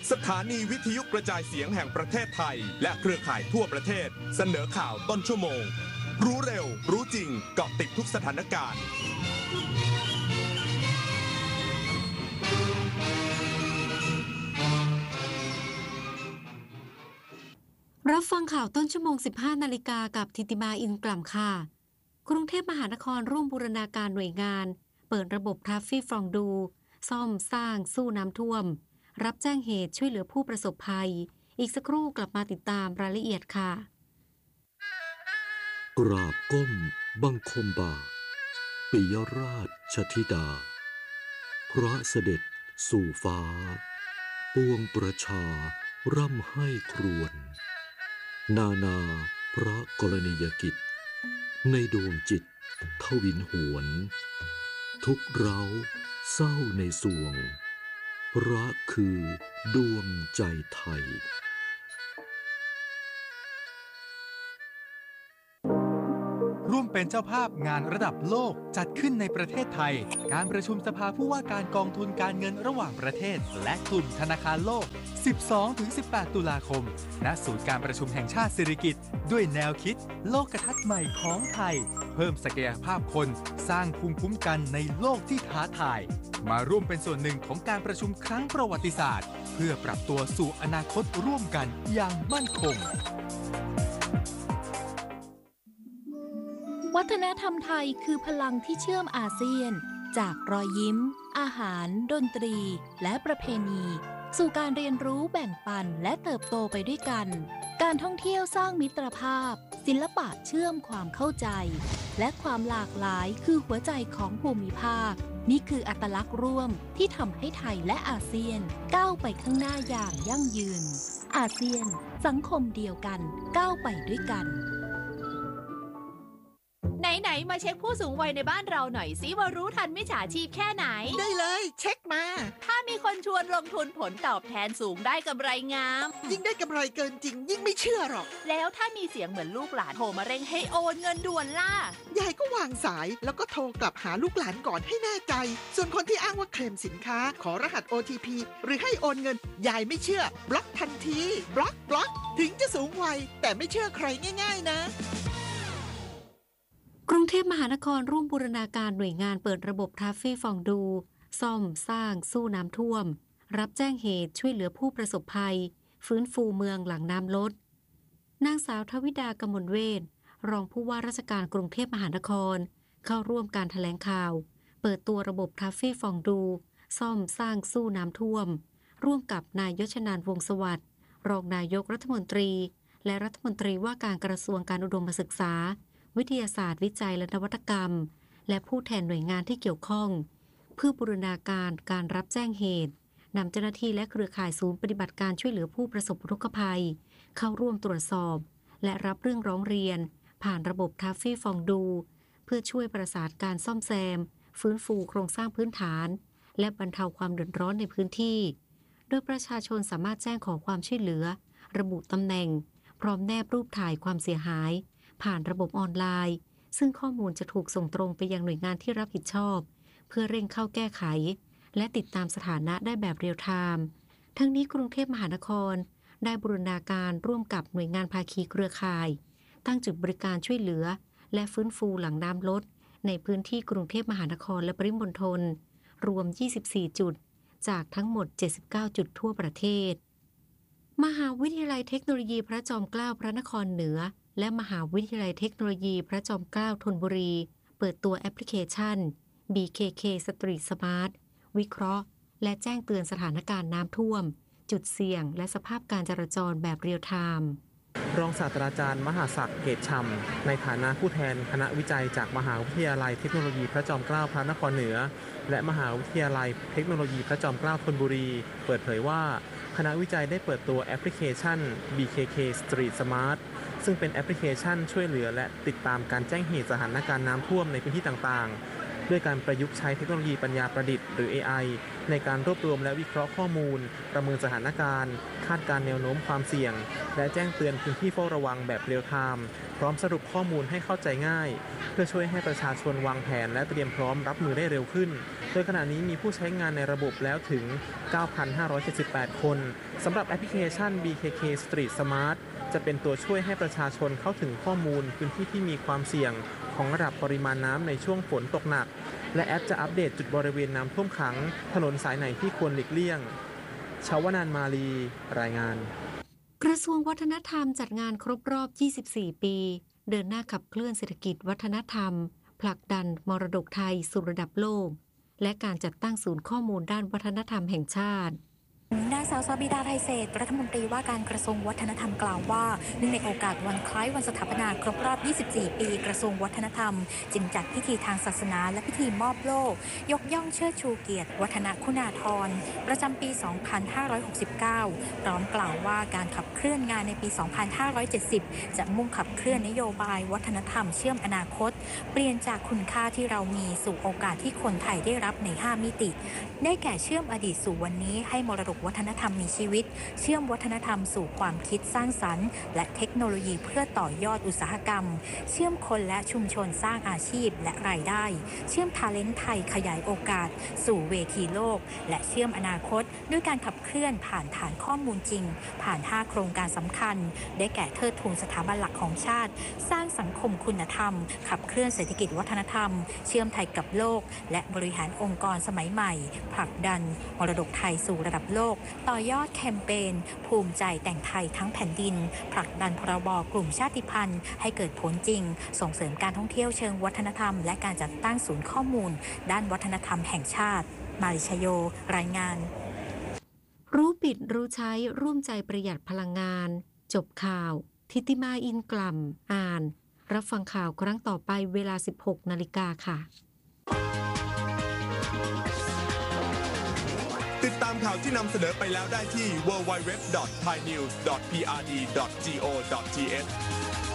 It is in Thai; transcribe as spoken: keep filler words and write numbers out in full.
สถานีวิทยุกระจายเสียงแห่งประเทศไทยและเครือข่ายทั่วประเทศเสนอข่าวต้นชั่วโมงรู้เร็วรู้จริงเกาะติดทุกสถานการณ์รับฟังข่าวต้นชั่วโมง สิบห้า นาฬิกากับธิติมาอินกล่ำค่ะกรุงเทพมหานครร่วมบูรณาการหน่วยงานเปิดระบบทราฟฟิกฟองดูซ่อมสร้างสู้น้ำท่วมรับแจ้งเหตุช่วยเหลือผู้ประสบภัยอีกสักครู่กลับมาติดตามรายละเอียดค่ะกราบก้มบังคมบาทปิยราชธิดาพระเสด็จสู่ฟ้าปวงประชาร่ำให้ครวญนานาพระกรณียกิจในดวงจิตทวินหวนทุกเร้าเศร้าในสวงพระคือดวงใจไทยร่วมเป็นเจ้าภาพงานระดับโลกจัดขึ้นในประเทศไทยการประชุมสภาผู้ว่าการกองทุนการเงินระหว่างประเทศและกลุ่มธนาคารโลก สิบสองถึงสิบแปด ตุลาคมณศูนย์การประชุมแห่งชาติสิริกิติ์ด้วยแนวคิดโลกทัศน์ใหม่ของไทยเพิ่มศักยภาพคนสร้างภูมิคุ้มกันในโลกที่ท้าทายมาร่วมเป็นส่วนหนึ่งของการประชุมครั้งประวัติศาสตร์เพื่อปรับตัวสู่อนาคตร่วมกันอย่างมั่นคงวัฒนธรรมไทยคือพลังที่เชื่อมอาเซียนจากรอยยิ้มอาหารดนตรีและประเพณีสู่การเรียนรู้แบ่งปันและเติบโตไปด้วยกันการท่องเที่ยวสร้างมิตรภาพศิลปะเชื่อมความเข้าใจและความหลากหลายคือหัวใจของภูมิภาคนี่คืออัตลักษณ์ร่วมที่ทำให้ไทยและอาเซียนก้าวไปข้างหน้าอย่างยั่งยืนอาเซียนสังคมเดียวกันก้าวไปด้วยกันไหนๆมาเช็คผู้สูงวัยในบ้านเราหน่อยสิว่ารู้ทันมิจฉาชีพแค่ไหนได้เลยเช็คมาถ้ามีคนชวนลงทุนผลตอบแทนสูงได้กำไรงามยิ่งได้กำไรเกินจริงยิ่งไม่เชื่อหรอกแล้วถ้ามีเสียงเหมือนลูกหลานโทรมาเร่งให้โอนเงินด่วนล่ะยายก็วางสายแล้วก็โทรกลับหาลูกหลานก่อนให้แน่ใจส่วนคนที่อ้างว่าเคลมสินค้าขอรหัส โอ ที พี หรือให้โอนเงินยายไม่เชื่อบล็อกทันทีบล็อกบล็อกถึงจะสูงวัยแต่ไม่เชื่อใครง่ายๆนะกรุงเทพมหานครร่วมบูรณาการหน่วยงานเปิดระบบทราฟฟิกฟองดูซ่อมสร้างสู้น้ำท่วมรับแจ้งเหตุช่วยเหลือผู้ประสบภัยฟื้นฟูเมืองหลังน้ำลดนางสาวทวิดากมลเวชรองผู้ว่าราชการกรุงเทพมหานครเข้าร่วมการแถลงข่าวเปิดตัวระบบทราฟฟิกฟองดูซ่อมสร้างสู้น้ำท่วมร่วมกับนายยชนานวงศ์สวัสดิ์รองนายกรัฐมนตรีและรัฐมนตรีว่าการกระทรวงการอุดมศึกษาวิทยาศาสตร์วิจัยและนวัตกรรมและผู้แทนหน่วยงานที่เกี่ยวข้องเพื่อบูรณาการการรับแจ้งเหตุนำเจ้าหน้าที่และเครือข่ายศูนย์ปฏิบัติการช่วยเหลือผู้ประสบอุทกภัยเข้าร่วมตรวจสอบและรับเรื่องร้องเรียนผ่านระบบทราฟฟิกฟองดูเพื่อช่วยประสานการซ่อมแซมฟื้นฟูโครงสร้างพื้นฐานและบรรเทาความเดือดร้อนในพื้นที่โดยประชาชนสามารถแจ้งขอความช่วยเหลือระบุตำแหน่งพร้อมแนบรูปถ่ายความเสียหายผ่านระบบออนไลน์ซึ่งข้อมูลจะถูกส่งตรงไปยังหน่วยงานที่รับผิดชอบเพื่อเร่งเข้าแก้ไขและติดตามสถานะได้แบบเรียลไทม์ทั้งนี้กรุงเทพมหานครได้บูรณาการร่วมกับหน่วยงานภาคีเครือข่ายตั้งจุดบริการช่วยเหลือและฟื้นฟูหลังน้ำลดในพื้นที่กรุงเทพมหานครและปริมณฑลรวมยี่สิบสี่จุดจากทั้งหมดเจ็ดสิบเก้าจุดทั่วประเทศมหาวิทยาลัยเทคโนโลยีพระจอมเกล้าพระนครเหนือและมหาวิทยาลัยเทคโนโลยีพระจอมเกล้าธนบุรีเปิดตัวแอปพลิเคชัน บี เค เค Street Smart วิเคราะห์และแจ้งเตือนสถานการณ์น้ำท่วมจุดเสี่ยงและสภาพการจราจรแบบเรียลไทม์รองศาสตราจารย์มหาศักดิ์เกตฉ่ำในฐานะผู้แทนคณะวิจัยจากมหาวิทยาลัยเทคโนโลยีพระจอมเกล้าพระนครเหนือและมหาวิทยาลัยเทคโนโลยีพระจอมเกล้าธนบุรีเปิดเผยว่าคณะวิจัยได้เปิดตัวแอปพลิเคชัน บี เค เค Street Smart ซึ่งเป็นแอปพลิเคชันช่วยเหลือและติดตามการแจ้งเหตุสถานการณ์น้ำท่วมในพื้นที่ต่างๆด้วยการประยุกต์ใช้เทคโนโลยีปัญญาประดิษฐ์หรือ เอ ไอ ในการรวบรวมและวิเคราะห์ข้อมูลประเมินสถานการณ์คาดการณ์แนวโน้มความเสี่ยงและแจ้งเตือนพื้นที่เฝ้าระวังแบบเรียลไทม์พร้อมสรุปข้อมูลให้เข้าใจง่ายเพื่อช่วยให้ประชาชนวางแผนและเตรียมพร้อมรับมือได้เร็วขึ้นโดยขณะนี้มีผู้ใช้งานในระบบแล้วถึง เก้าพันห้าร้อยเจ็ดสิบแปด คนสำหรับแอปพลิเคชัน บี เค เค Street Smart จะเป็นตัวช่วยให้ประชาชนเข้าถึงข้อมูลพื้นที่ที่มีความเสี่ยงของระดับปริมาณน้ำในช่วงฝนตกหนักและแอปจะอัปเดตจุดบริเวณน้ำท่วมขังถนนสายไหนที่ควรหลีกเลี่ยงชาวนันท์ มาลีรายงานกระทรวงวัฒนธรรมจัดงานครบรอบ ยี่สิบสี่ ปี เดินหน้าขับเคลื่อนเศรษฐกิจวัฒนธรรมผลักดันมรดกไทยสู่ระดับโลกและการจัดตั้งศูนย์ข้อมูลด้านวัฒนธรรมแห่งชาตินางสาวซาบิดาไทยเศรษฐ์รัฐมนตรีว่าการกระทรวงวัฒนธรรมกล่าวว่าเนื่องในโอกาสวันคล้ายวันสถาปนาครบรอบ ยี่สิบสี่ ปีกระทรวงวัฒนธรรมจึงจัดพิธีทางศาสนาและพิธีมอบโล่ยกย่องเชิดชูเกียรติวัฒนคุณาภรณ์ประจำปี สองพันห้าร้อยหกสิบเก้า พร้อมกล่าวว่าการขับเคลื่อนงานในปี สองพันห้าร้อยเจ็ดสิบ จะมุ่งขับเคลื่อนนโยบายวัฒนธรรมเชื่อมอนาคตเปลี่ยนจากคุณค่าที่เรามีสู่โอกาสที่คนไทยได้รับในห้ามิติได้แก่เชื่อมอดีตสู่วันนี้ให้มรดกวัฒนธรรมมีชีวิตเชื่อมวัฒนธรรมสู่ความคิดสร้างสรรค์และเทคโนโลยีเพื่อต่อยอดอุตสาหกรรมเชื่อมคนและชุมชนสร้างอาชีพและรายได้เชื่อมทาเลนต์ไทยขยายโอกาสสู่เวทีโลกและเชื่อมอนาคตด้วยการขับเคลื่อนผ่านฐานข้อมูลจริงผ่านห้าโครงการสำคัญได้แก่เทิดทูนสถาบันหลักของชาติสร้างสังคมคุณธรรมขับเคลื่อนเศรษฐกิจวัฒนธรรมเชื่อมไทยกับโลกและบริหารองค์กรสมัยใหม่ผลักดันมรดกไทยสู่ระดับโลกต่อยอดแคมเปญภูมิใจแต่งไทยทั้งแผ่นดินผลักดันพรบกลุ่มชาติพันธุ์ให้เกิดผลจริงส่งเสริมการท่องเที่ยวเชิงวัฒนธรรมและการจัดตั้งศูนย์ข้อมูลด้านวัฒนธรรมแห่งชาติมาริชโยรายงานรู้ปิดรู้ใช้ร่วมใจประหยัดพลังงานจบข่าวทิติมาอินกล่ำอ่านรับฟังข่าวครั้งต่อไปเวลา สิบหกนาฬิกาค่ะติดตามข่าวที่นำเสนอไปแล้วได้ที่ ดับเบิลยู ดับเบิลยู ดับเบิลยู ดอท ไทยนิวส์ ดอท พี อาร์ ดี ดอท จี โอ ดอท ที เอช